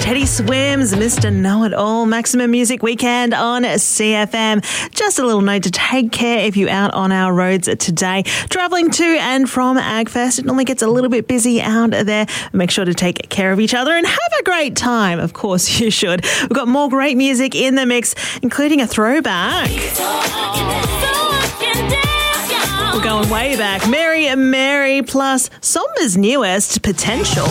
Teddy Swims, Mr. Know-It-All, Maximum Music Weekend on CFM. Just a little note to take care if you're out on our roads today. Travelling to and from AgFest, it normally gets a little bit busy out there. Make sure to take care of each other and have a great time. Of course you should. We've got more great music in the mix, including a throwback. We're going way back. Mary plus Somba's newest, Potential.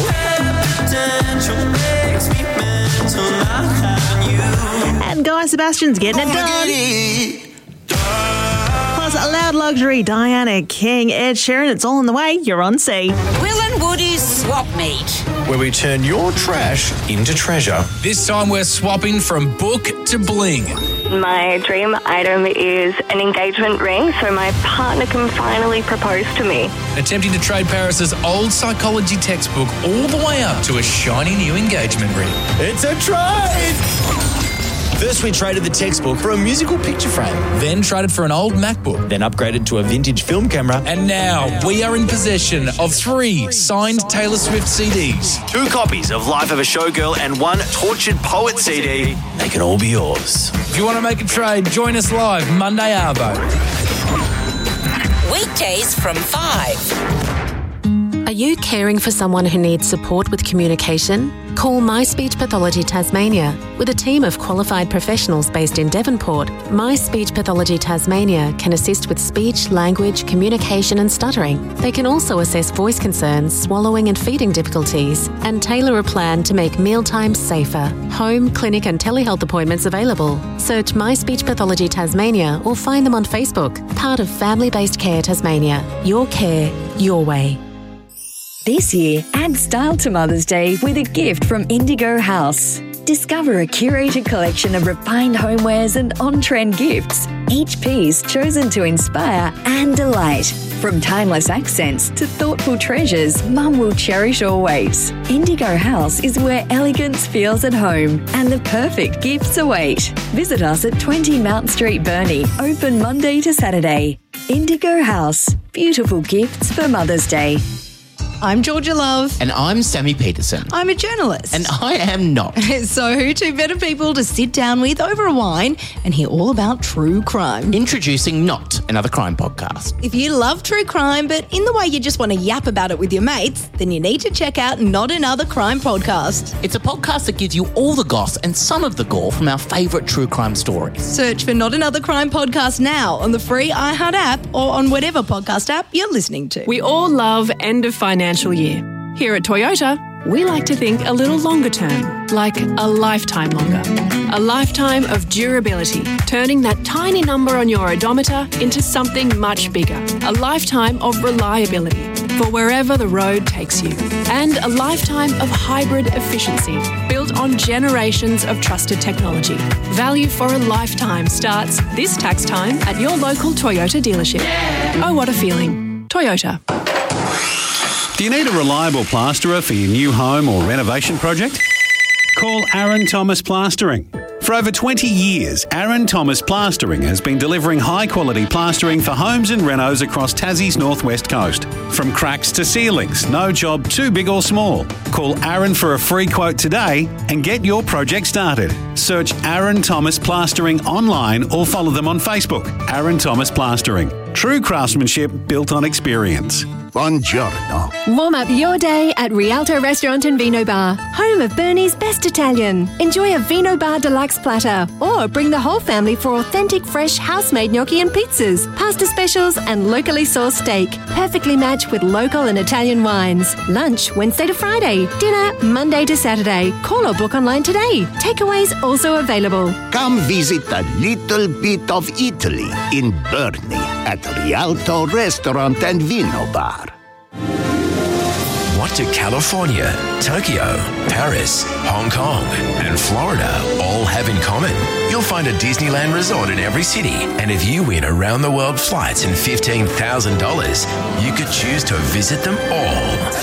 And Guy Sebastian's Getting It Done. Plus Loud Luxury, Diana King, Ed Sheeran. It's all on the way. You're on C. Will and Woody's Swap Meet, where we turn your trash into treasure. This time we're swapping from book to bling. My dream item is an engagement ring so my partner can finally propose to me. Attempting to trade Paris's old psychology textbook all the way up to a shiny new engagement ring. It's a trade! First, we traded the textbook for a musical picture frame. Then traded for an old MacBook. Then upgraded to a vintage film camera. And now we are in possession of 3 signed Taylor Swift CDs. 2 copies of Life of a Showgirl and 1 Tortured Poet CD. They can all be yours. If you want to make a trade, join us live Monday Arvo. weekdays from 5. Are you caring for someone who needs support with communication? Call My Speech Pathology Tasmania. With a team of qualified professionals based in Devonport, My Speech Pathology Tasmania can assist with speech, language, communication and stuttering. They can also assess voice concerns, swallowing and feeding difficulties, and tailor a plan to make mealtimes safer. Home, clinic and telehealth appointments available. Search My Speech Pathology Tasmania or find them on Facebook. Part of Family-Based Care Tasmania. Your care, your way. This year, add style to Mother's Day with a gift from Indigo House. Discover a curated collection of refined homewares and on-trend gifts, each piece chosen to inspire and delight. From timeless accents to thoughtful treasures Mum will cherish always. Indigo House is where elegance feels at home and the perfect gifts await. Visit us at 20 Mount Street, Burnie, open Monday to Saturday. Indigo House, beautiful gifts for Mother's Day. I'm Georgia Love. And I'm Sammy Peterson. I'm a journalist. And I am not. So who two better people to sit down with over a wine and hear all about true crime? Introducing Not Another Crime podcast. If you love true crime, but in the way you just want to yap about it with your mates, then you need to check out Not Another Crime podcast. It's a podcast that gives you all the goss and some of the gore from our favourite true crime stories. Search for Not Another Crime podcast now on the free iHeart app or on whatever podcast app you're listening to. We all love end of financial year. Here at Toyota, we like to think a little longer term, like a lifetime longer. A lifetime of durability, turning that tiny number on your odometer into something much bigger. A lifetime of reliability for wherever the road takes you. And a lifetime of hybrid efficiency, built on generations of trusted technology. Value for a lifetime starts this tax time at your local Toyota dealership. Oh, what a feeling. Toyota. Do you need a reliable plasterer for your new home or renovation project? Call Aaron Thomas Plastering. For over 20 years, Aaron Thomas Plastering has been delivering high-quality plastering for homes and renos across Tassie's northwest coast. From cracks to ceilings, no job too big or small. Call Aaron for a free quote today and get your project started. Search Aaron Thomas Plastering online or follow them on Facebook. Aaron Thomas Plastering. True craftsmanship built on experience. Buongiorno. Warm up your day at Rialto Restaurant and Vino Bar, home of Burnie's best Italian. Enjoy a Vino Bar Deluxe platter or bring the whole family for authentic fresh house-made gnocchi and pizzas, pasta specials and locally sourced steak, perfectly matched with local and Italian wines. Lunch Wednesday to Friday, dinner Monday to Saturday. Call or book online today. Takeaways also available. Come visit a little bit of Italy in Burnie at Rialto Restaurant and Vino Bar. What do California, Tokyo, Paris, Hong Kong, and Florida all have in common? You'll find a Disneyland resort in every city. And if you win around the world flights and $15,000, you could choose to visit them all.